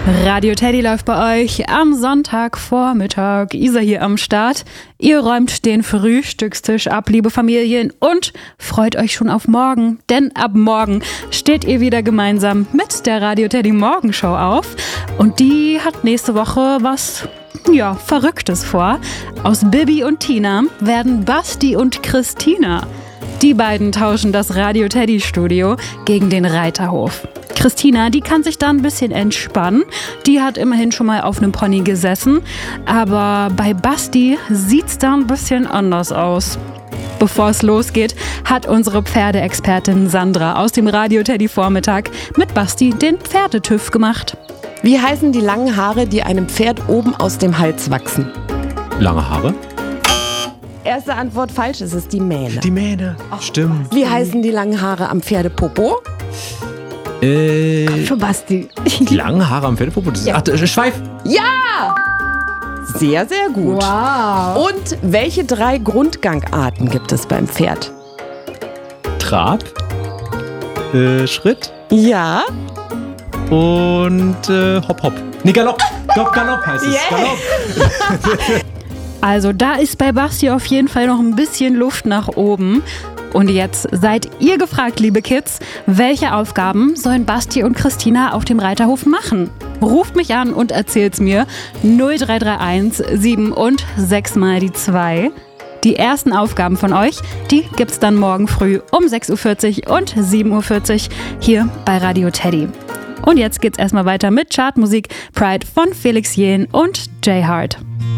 Radio Teddy läuft bei euch am Sonntagvormittag. Isa hier am Start. Ihr räumt den Frühstückstisch ab, liebe Familien, und freut euch schon auf morgen. Denn ab morgen steht ihr wieder gemeinsam mit der Radio Teddy Morgenshow auf. Und die hat nächste Woche was Verrücktes vor. Aus Bibi und Tina werden Basti und Christina. Die beiden tauschen das Radio Teddy Studio gegen den Reiterhof. Christina, die kann sich da ein bisschen entspannen. Die hat immerhin schon mal auf einem Pony gesessen. Aber bei Basti sieht's da ein bisschen anders aus. Bevor es losgeht, hat unsere Pferdeexpertin Sandra aus dem Radio Teddy Vormittag mit Basti den Pferdetüff gemacht. Wie heißen die langen Haare, die einem Pferd oben aus dem Hals wachsen? Lange Haare? Erste Antwort falsch, es ist die Mähne. Die Mähne, stimmt. Wie heißen die langen Haare am Pferdepopo? Für Basti. Die langen Haare am Pferdepopo? Schweif. Ja! Sehr, sehr gut. Wow. Und welche 3 Grundgangarten gibt es beim Pferd? Trab, Schritt Ja. und Hopp, Hopp. Nee, Galopp. Galopp heißt es. Yeah. Galopp. Also da ist bei Basti auf jeden Fall noch ein bisschen Luft nach oben. Und jetzt seid ihr gefragt, liebe Kids, welche Aufgaben sollen Basti und Christina auf dem Reiterhof machen? Ruft mich an und erzählt's mir. 0331 7 und 6 mal die 2. Die ersten Aufgaben von euch, die gibt's dann morgen früh um 6.40 Uhr und 7.40 Uhr hier bei Radio Teddy. Und jetzt geht's erstmal weiter mit Chartmusik Pride von Felix Jähn und Jay Hart.